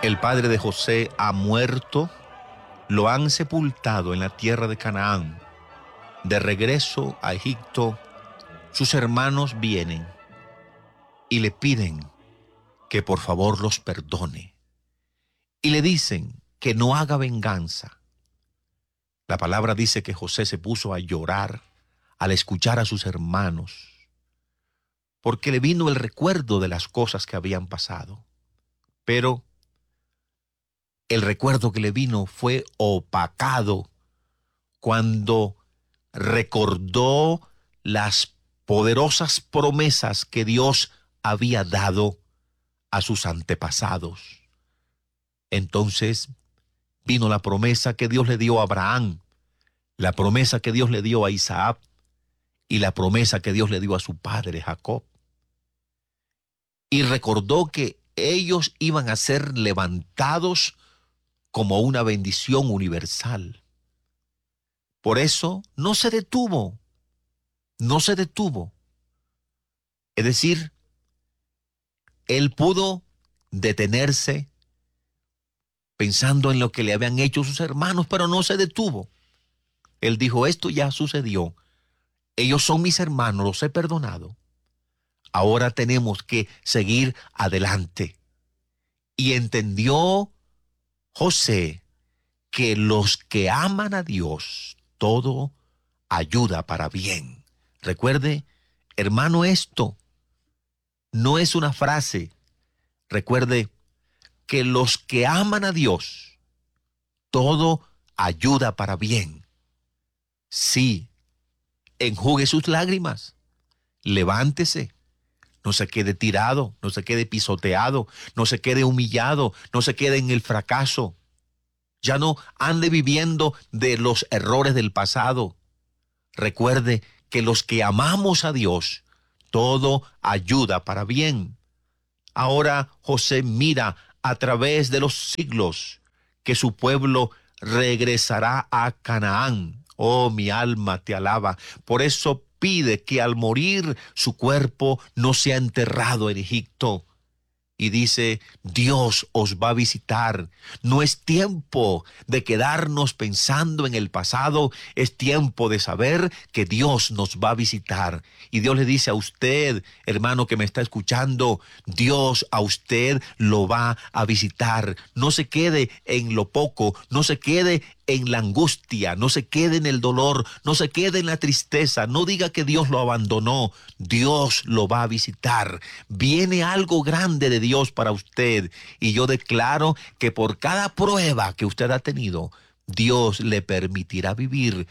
El padre de José ha muerto, lo han sepultado en la tierra de Canaán. De regreso a Egipto, sus hermanos vienen y le piden que por favor los perdone. Y le dicen que no haga venganza. La palabra dice que José se puso a llorar al escuchar a sus hermanos, porque le vino el recuerdo de las cosas que habían pasado. Pero el recuerdo que le vino fue opacado cuando recordó las poderosas promesas que Dios había dado a sus antepasados. Entonces vino la promesa que Dios le dio a Abraham, la promesa que Dios le dio a Isaac y la promesa que Dios le dio a su padre Jacob. Y recordó que ellos iban a ser levantados como una bendición universal. Por eso no se detuvo. Es decir, él pudo detenerse pensando en lo que le habían hecho sus hermanos, pero no se detuvo. Él dijo, esto ya sucedió. Ellos son mis hermanos, los he perdonado. Ahora tenemos que seguir adelante. Y entendió José que los que aman a Dios, todo ayuda para bien. Recuerde, hermano, esto no es una frase. Recuerde que los que aman a Dios, todo ayuda para bien. Sí, enjugue sus lágrimas, levántese, no se quede tirado, no se quede pisoteado, no se quede humillado, no se quede en el fracaso. Ya no ande viviendo de los errores del pasado. Recuerde que los que amamos a Dios, todo ayuda para bien. Ahora José mira a través de los siglos que su pueblo regresará a Canaán. Oh, mi alma te alaba. Por eso pide que al morir su cuerpo no sea enterrado en Egipto. Y dice, Dios os va a visitar. No es tiempo de quedarnos pensando en el pasado, es tiempo de saber que Dios nos va a visitar. Y Dios le dice a usted, hermano que me está escuchando, Dios a usted lo va a visitar. No se quede en lo poco, no se quede en la angustia, no se quede en el dolor, no se quede en la tristeza, no diga que Dios lo abandonó. Dios lo va a visitar. Viene algo grande de Dios para usted, y yo declaro que por cada prueba que usted ha tenido, Dios le permitirá vivir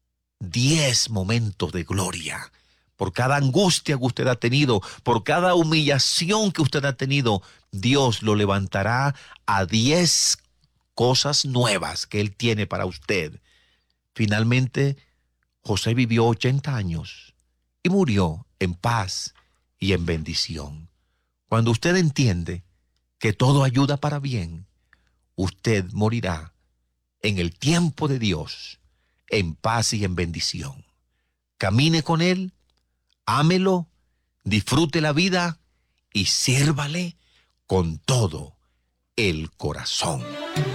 10 momentos de gloria. Por cada angustia que usted ha tenido, por cada humillación que usted ha tenido, Dios lo levantará a 10 cosas nuevas que Él tiene para usted. Finalmente, José vivió 80 años y murió en paz y en bendición. Cuando usted entiende que todo ayuda para bien, usted morirá en el tiempo de Dios, en paz y en bendición. Camine con Él, ámelo, disfrute la vida y sírvale con todo el corazón.